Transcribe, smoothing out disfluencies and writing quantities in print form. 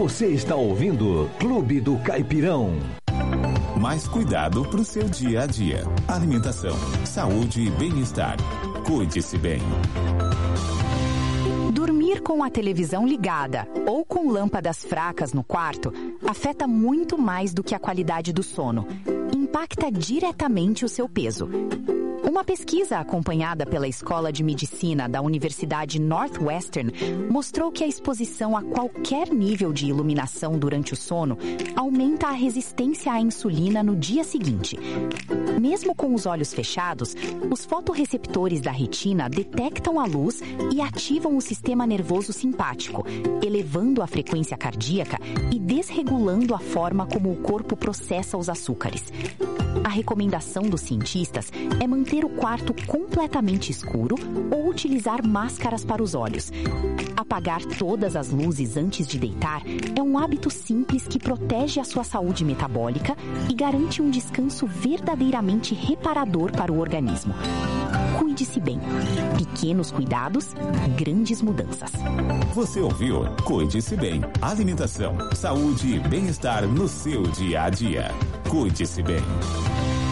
Você está ouvindo Clube do Caipirão. Mais cuidado para o seu dia a dia. Alimentação, saúde e bem-estar. Cuide-se bem. Dormir com a televisão ligada ou com lâmpadas fracas no quarto afeta muito mais do que a qualidade do sono. Impacta diretamente o seu peso. Uma pesquisa acompanhada pela Escola de Medicina da Universidade Northwestern mostrou que a exposição a qualquer nível de iluminação durante o sono aumenta a resistência à insulina no dia seguinte. Mesmo com os olhos fechados, os fotorreceptores da retina detectam a luz e ativam o sistema nervoso simpático, elevando a frequência cardíaca e desregulando a forma como o corpo processa os açúcares. A recomendação dos cientistas é manter o quarto completamente escuro ou utilizar máscaras para os olhos. Apagar todas as luzes antes de deitar é um hábito simples que protege a sua saúde metabólica e garante um descanso verdadeiramente reparador para o organismo. Cuide-se bem. Pequenos cuidados, grandes mudanças. Você ouviu? Cuide-se bem. Alimentação, saúde e bem-estar no seu dia a dia. Cuide-se bem.